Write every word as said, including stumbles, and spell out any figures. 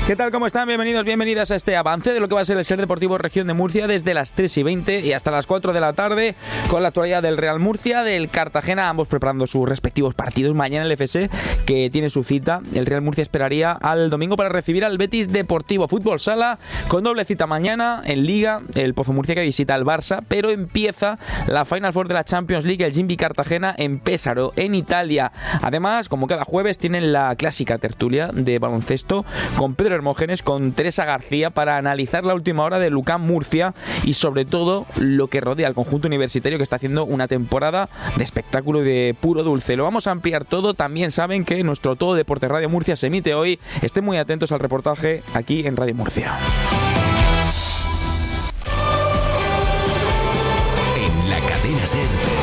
¿Qué tal? ¿Cómo están? Bienvenidos, bienvenidas a este avance de lo que va a ser el Ser Deportivo Región de Murcia desde las tres y veinte y hasta las cuatro de la tarde, con la actualidad del Real Murcia, del Cartagena, ambos preparando sus respectivos partidos. Mañana el F S, que tiene su cita. El Real Murcia esperaría al domingo para recibir al Betis Deportivo Fútbol Sala, con doble cita mañana en Liga, el Pozo Murcia que visita al Barça, pero empieza la Final Four de la Champions League, el Gimbi Cartagena en Pesaro, en Italia. Además, como cada jueves, tienen la clásica tertulia de baloncesto con Pedro Hermógenes, con Teresa García, para analizar la última hora de Lucán Murcia y sobre todo lo que rodea al conjunto universitario, que está haciendo una temporada de espectáculo y de puro dulce. Lo vamos a ampliar todo. También saben que nuestro Todo Deporte Radio Murcia se emite hoy. Estén muy atentos al reportaje aquí en Radio Murcia. En la cadena SER,